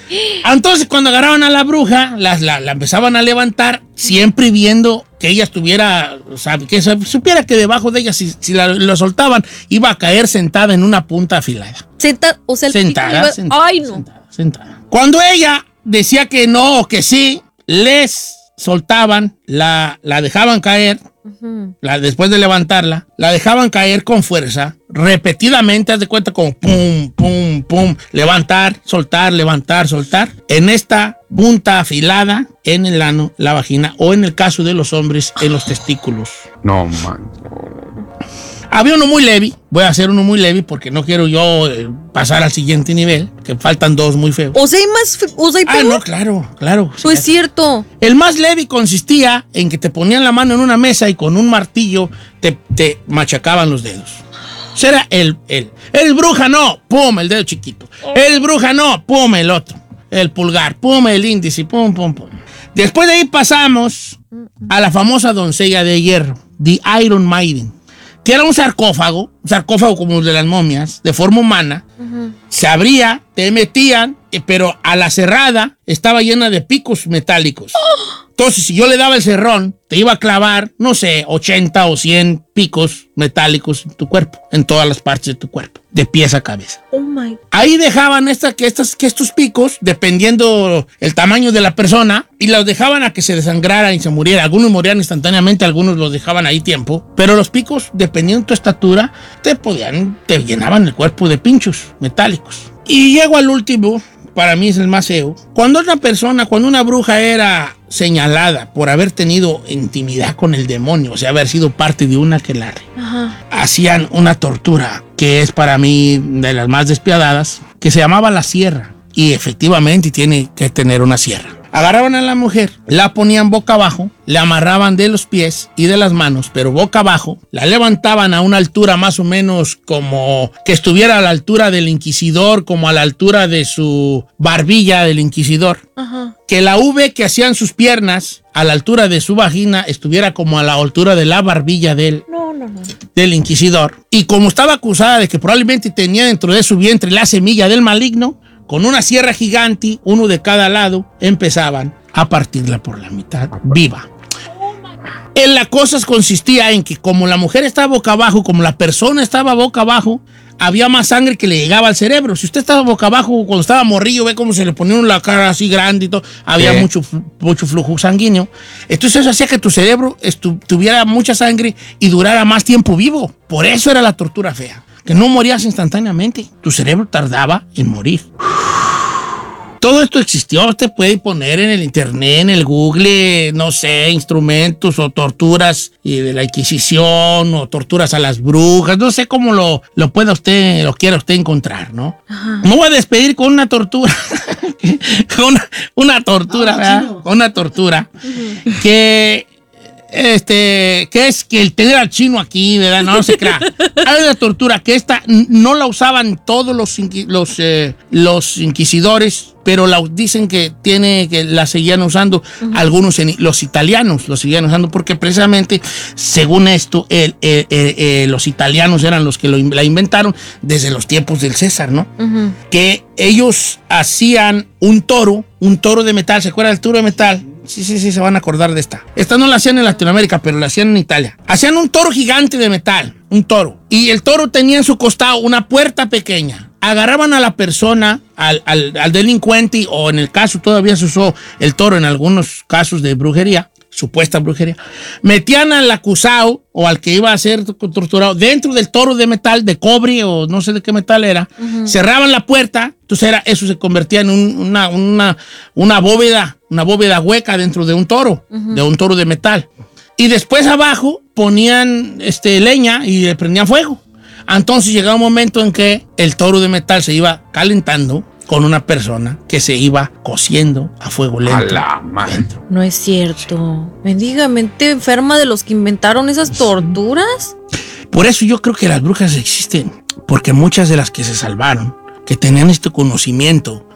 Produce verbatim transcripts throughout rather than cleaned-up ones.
Entonces, cuando agarraban a la bruja, la, la, la empezaban a levantar, siempre viendo que ella estuviera, o sea, que supiera que debajo de ella, si, si la, la soltaban, iba a caer sentada en una punta afilada. Senta, o sea, el sentada, iba... sentada, Ay, no. Sentada, sentada. Cuando ella decía que no o que sí, les soltaban, la, la dejaban caer, uh-huh. la, después de levantarla, la dejaban caer con fuerza, repetidamente, haz de cuenta como pum, pum, pum, levantar, soltar, levantar, soltar, en esta punta afilada, en el ano, la vagina, o en el caso de los hombres, en los testículos. No, man. Había uno muy leve, voy a hacer uno muy leve porque no quiero yo eh, pasar al siguiente nivel, que faltan dos muy feos. O sea, hay más, fe- o sea, hay Ah, no, claro, claro. No es cierto. El más leve consistía en que te ponían la mano en una mesa y con un martillo te, te machacaban los dedos. O sea, era el, el, el bruja no, pum, el dedo chiquito. El bruja no, pum, el otro. El pulgar, pum, el índice, pum, pum, pum. Después de ahí pasamos a la famosa doncella de hierro, The Iron Maiden, que era un sarcófago, un sarcófago como el de las momias, de forma humana. Uh-huh. Se abría, te metían, pero a la cerrada estaba llena de picos metálicos. ¡Oh! Entonces, si yo le daba el cerrón, te iba a clavar, no sé, ochenta o cien picos metálicos en tu cuerpo, en todas las partes de tu cuerpo, de pies a cabeza. Oh my. Ahí dejaban esta, que, estas, que estos picos, dependiendo el tamaño de la persona, y los dejaban a que se desangrara y se muriera. Algunos morían instantáneamente, algunos los dejaban ahí tiempo, pero los picos, dependiendo de tu estatura, te podían, te llenaban el cuerpo de pinchos metálicos. Y llego al último, para mí es el más feo. Cuando una persona, cuando una bruja era señalada por haber tenido intimidad con el demonio, o sea, haber sido parte de una aquelarre, hacían una tortura que es para mí de las más despiadadas, que se llamaba la sierra. Y efectivamente tiene que tener una sierra. Agarraban a la mujer, la ponían boca abajo, le amarraban de los pies y de las manos, pero boca abajo, la levantaban a una altura más o menos como que estuviera a la altura del inquisidor, como a la altura de su barbilla del inquisidor. Ajá. Que la V que hacían sus piernas a la altura de su vagina estuviera como a la altura de la barbilla del, no, no, no. del inquisidor. Y como estaba acusada de que probablemente tenía dentro de su vientre la semilla del maligno, con una sierra gigante, uno de cada lado, empezaban a partirla por la mitad, viva. En la cosa consistía en que como la mujer estaba boca abajo, como la persona estaba boca abajo, había más sangre que le llegaba al cerebro. Si usted estaba boca abajo, cuando estaba morrillo, ve cómo se le ponía la cara así grande y todo, había ¿Qué? mucho, mucho flujo sanguíneo. Entonces eso hacía que tu cerebro estu- tuviera mucha sangre y durara más tiempo vivo. Por eso era la tortura fea. Que no morías instantáneamente. Tu cerebro tardaba en morir. Todo esto existió. Usted puede poner en el internet, en el Google, no sé, instrumentos o torturas de la Inquisición o torturas a las brujas. No sé cómo lo, lo pueda usted, lo quiera usted encontrar, ¿no? Ajá. Me voy a despedir con una tortura. con una, una tortura, ¿verdad? Con una tortura. Uh-huh. Que... Este, que es que el tener al chino aquí, ¿verdad? No, no se crea. Hay una tortura que esta no la usaban todos los, los, eh, los inquisidores, pero la, dicen que tiene que la seguían usando uh-huh. algunos, los italianos lo seguían usando porque precisamente, según esto, el, el, el, el, los italianos eran los que lo, la inventaron desde los tiempos del César, ¿no? Uh-huh. Que ellos hacían un toro, un toro de metal, ¿se acuerdan del toro de metal? Sí, sí, sí, se van a acordar de esta. Esta no la hacían en Latinoamérica, pero la hacían en Italia. Hacían un toro gigante de metal, un toro. Y el toro tenía en su costado una puerta pequeña. Agarraban a la persona, al, al, al delincuente, o en el caso todavía se usó el toro en algunos casos de brujería, supuesta brujería. Metían al acusado o al que iba a ser torturado dentro del toro de metal, de cobre o no sé de qué metal era. Uh-huh. Cerraban la puerta, entonces era, eso se convertía en un, una, una, una bóveda, una bóveda hueca dentro de un toro, uh-huh. de un toro de metal. Y después abajo ponían este, leña y le prendían fuego. Entonces llegaba un momento en que el toro de metal se iba calentando con una persona que se iba cociendo a fuego lento. A la madre. No es cierto. Bendiga mente enferma de los que inventaron esas torturas. Por eso yo creo que las brujas existen, porque muchas de las que se salvaron, que tenían este conocimiento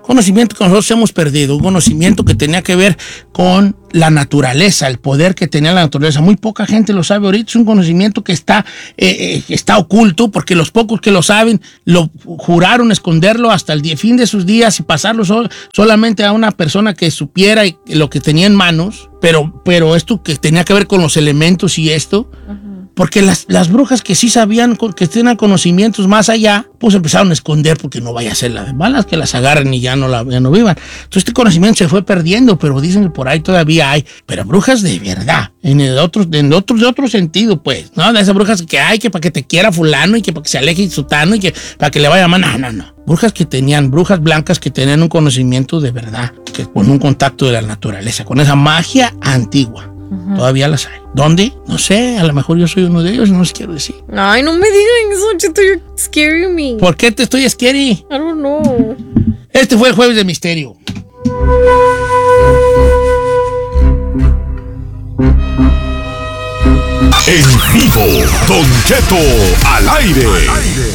Conocimiento que nosotros hemos perdido, un conocimiento que tenía que ver con la naturaleza, el poder que tenía la naturaleza. Muy poca gente lo sabe ahorita, es un conocimiento que está, eh, eh, está oculto, porque los pocos que lo saben lo juraron esconderlo hasta el día, fin de sus días y pasarlo sol, solamente a una persona que supiera lo que tenía en manos, pero, pero esto que tenía que ver con los elementos y esto... Uh-huh. Porque las, las brujas que sí sabían, que tenían conocimientos más allá, pues empezaron a esconder porque no vaya a ser la de malas, que las agarren y ya no, la, ya no vivan. Entonces este conocimiento se fue perdiendo, pero dicen que por ahí todavía hay, pero brujas de verdad, en el otro, en otro, de otro sentido, pues, ¿no? De esas brujas que hay, que para que te quiera fulano y que para que se aleje sutano y que para que le vaya mal, no, no, no. Brujas que tenían, brujas blancas que tenían un conocimiento de verdad, que con un contacto de la naturaleza, con esa magia antigua. Uh-huh. Todavía las hay. ¿Dónde? No sé, a lo mejor yo soy uno de ellos, no les quiero decir. Ay, no me digan eso, Cheto, you're scaring me. ¿Por qué te estoy scary? I don't know. Este fue el Jueves de Misterio. En vivo, Don Cheto al aire. Al aire.